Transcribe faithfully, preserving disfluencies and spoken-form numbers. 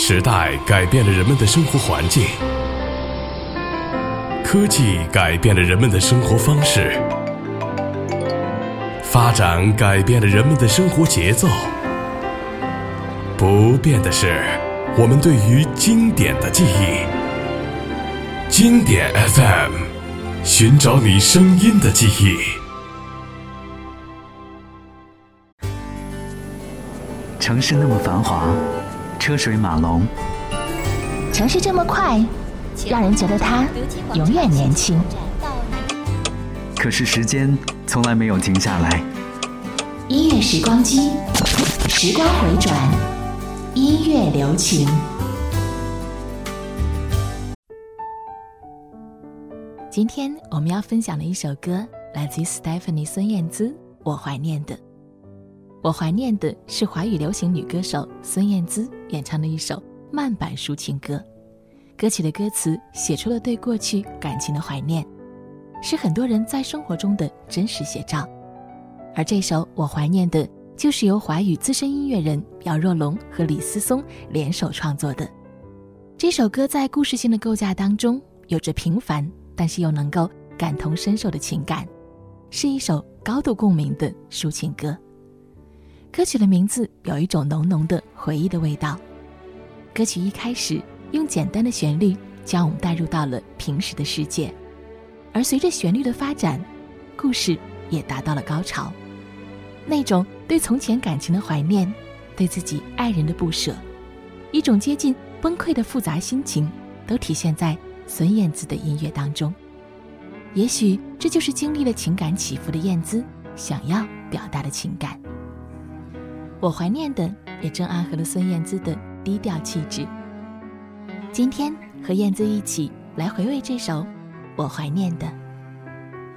时代改变了人们的生活环境，科技改变了人们的生活方式，发展改变了人们的生活节奏。不变的是我们对于经典的记忆。经典 F M， 寻找你声音的记忆。 城市那么繁华，车水马龙， 城市这么快，让人觉得它永远年轻。 可是时间从来没有停下来。 音乐时光机，时光回转，音乐留情。今天我们要分享的一首歌来自于 Stephanie 孙燕姿，我怀念的。我怀念的是华语流行女歌手孙燕姿演唱的一首慢板抒情歌。歌曲的歌词写出了对过去感情的怀念，是很多人在生活中的真实写照。而这首我怀念的就是由华语资深音乐人姚若龙和李思松联手创作的。这首歌在故事性的构架当中有着平凡但是又能够感同身受的情感，是一首高度共鸣的抒情歌。歌曲的名字有一种浓浓的回忆的味道。歌曲一开始用简单的旋律将我们带入到了平时的世界，而随着旋律的发展，故事也达到了高潮。那种对从前感情的怀念，对自己爱人的不舍，一种接近崩溃的复杂心情，都体现在孙燕姿的音乐当中。也许这就是经历了情感起伏的燕姿想要表达的情感。我怀念的也正暗合了孙燕姿的低调气质。今天和燕姿一起来回味这首我怀念的。